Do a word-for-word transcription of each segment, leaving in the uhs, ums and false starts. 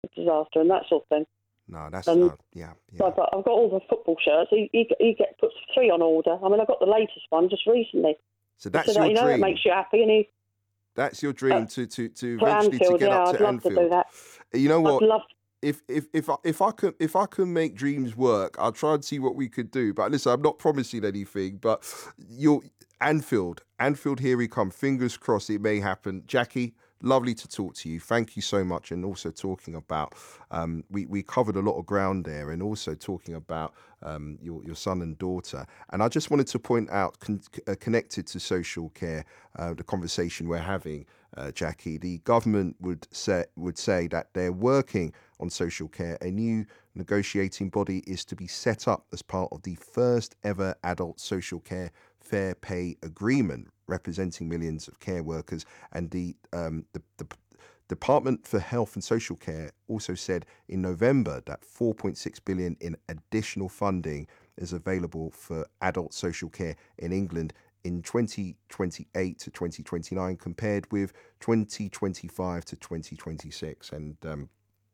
disaster and that sort of thing. No, that's And uh, yeah, yeah. I've, got, I've got all the football shirts. He, he, he get, puts three on order. I mean, I got the latest one just recently. So that's so your that, you know, dream. it makes you happy. And he, That's your dream uh, to to to for eventually Anfield, to get yeah, up I'd to love Anfield. to do that. You know what? I'd love. If if if I, if I can if I can make dreams work, I'll try and see what we could do. But listen, I'm not promising anything. But you're Anfield, Anfield, here we come. Fingers crossed, it may happen. Jackie, lovely to talk to you. Thank you so much. And also talking about um, we we covered a lot of ground there, and also talking about um, your your son and daughter. And I just wanted to point out, con- uh, connected to social care, uh, the conversation we're having. Uh, Jackie, the government would say would say that they're working on social care. A new negotiating body is to be set up as part of the first ever adult social care fair pay agreement, representing millions of care workers. And the um, the, the Department for Health and Social Care also said in November that four point six billion in additional funding is available for adult social care in England in twenty twenty-eight to twenty twenty-nine, compared with twenty twenty-five to twenty twenty-six. And um,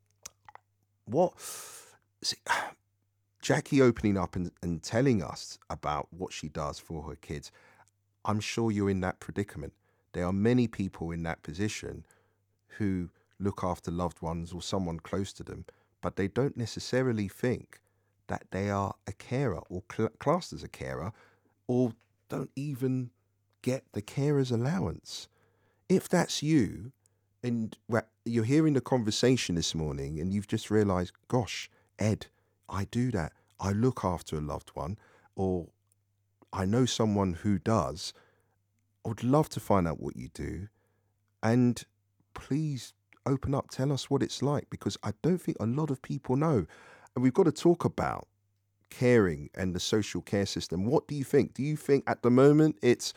what see, Jackie opening up and, and telling us about what she does for her kids, I'm sure you're in that predicament. There are many people in that position who look after loved ones or someone close to them, but they don't necessarily think that they are a carer or cl- classed as a carer, or don't even get the carer's allowance. If that's you, and you're hearing the conversation this morning and you've just realised, gosh, Ed, I do that. I look after a loved one, or I know someone who does. I would love to find out what you do. And please open up, tell us what it's like, because I don't think a lot of people know. And we've got to talk about caring and the social care system. What do you think? Do you think at the moment it's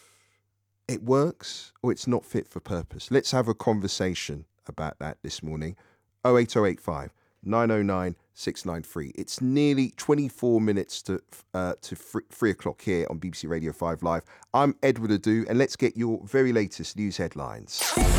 it works, or it's not fit for purpose? Let's have a conversation about that this morning. oh eight oh eight five, nine oh nine, six nine three. It's nearly twenty-four minutes to uh, to three, three o'clock here on B B C Radio five Live. I'm Edward Adu, and let's get your very latest news headlines.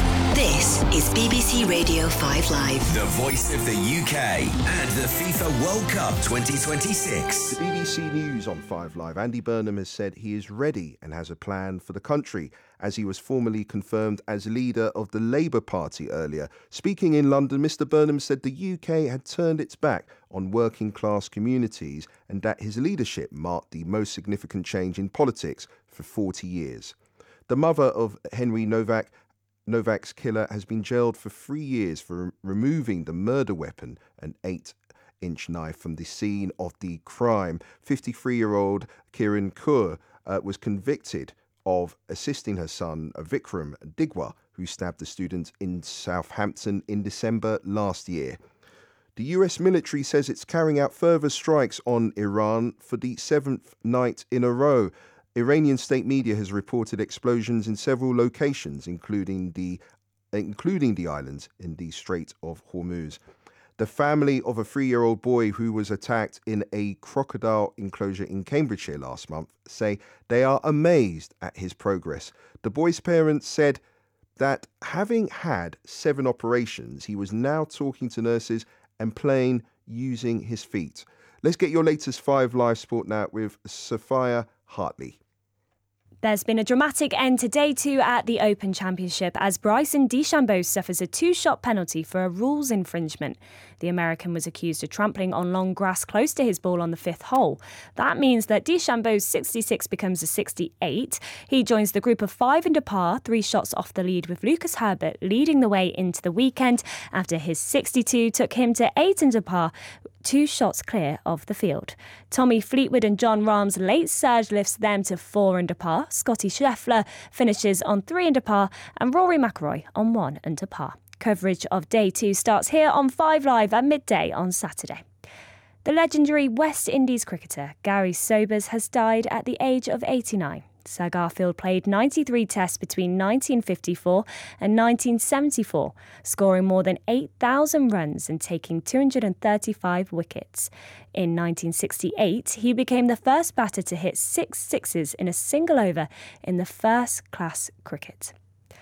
This is B B C Radio five Live. The voice of the U K and the FIFA World Cup twenty twenty-six. The B B C News on five Live. Andy Burnham has said he is ready and has a plan for the country, as he was formally confirmed as leader of the Labour Party earlier. Speaking in London, Mr Burnham said the U K had turned its back on working class communities and that his leadership marked the most significant change in politics for forty years. The mother of Henry Novak Novak's killer has been jailed for three years for removing the murder weapon, an eight-inch knife, from the scene of the crime. fifty-three-year-old Kiran Kaur uh, was convicted of assisting her son, Vikram Digwa, who stabbed the student in Southampton in December last year. The U S military says it's carrying out further strikes on Iran for the seventh night in a row. Iranian state media has reported explosions in several locations, including the including the islands in the Strait of Hormuz. The family of a three-year-old boy who was attacked in a crocodile enclosure in Cambridgeshire last month say they are amazed at his progress. The boy's parents said that having had seven operations, he was now talking to nurses and playing using his feet. Let's get your latest five Live Sport now with Sophia Hartley. There's been a dramatic end to day two at the Open Championship as Bryson DeChambeau suffers a two-shot penalty for a rules infringement. The American was accused of trampling on long grass close to his ball on the fifth hole. That means that DeChambeau's sixty-six becomes a sixty-eight. He joins the group of five under par, three shots off the lead, with Lucas Herbert leading the way into the weekend after his sixty-two took him to eight under par, two shots clear of the field. Tommy Fleetwood and Jon Rahm's late surge lifts them to four under par. Scotty Scheffler finishes on three under par and Rory McIlroy on one under par. Coverage of day two starts here on five Live at midday on Saturday. The legendary West Indies cricketer Gary Sobers has died at the age of eighty-nine. Sir Garfield played ninety-three tests between nineteen fifty-four and nineteen seventy-four, scoring more than eight thousand runs and taking two hundred thirty-five wickets. In nineteen sixty-eight, he became the first batter to hit six sixes in a single over in the first-class cricket.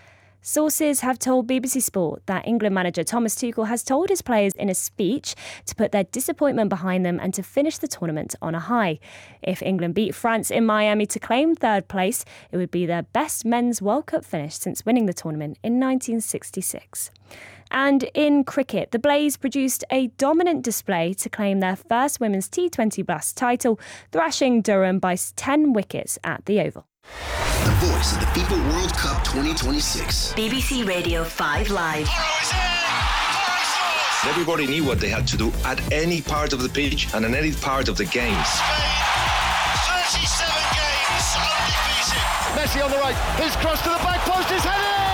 Sources have told B B C Sport that England manager Thomas Tuchel has told his players in a speech to put their disappointment behind them and to finish the tournament on a high. If England beat France in Miami to claim third place, it would be their best men's World Cup finish since winning the tournament in nineteen sixty-six. And in cricket, the Blaze produced a dominant display to claim their first women's T twenty Blast title, thrashing Durham by ten wickets at the Oval. The voice of the FIFA World Cup twenty twenty-six. B B C Radio five Live. Everybody knew what they had to do at any part of the pitch and in any part of the game. thirty-seven games undefeated. Messi on the right, his cross to the back post is headed!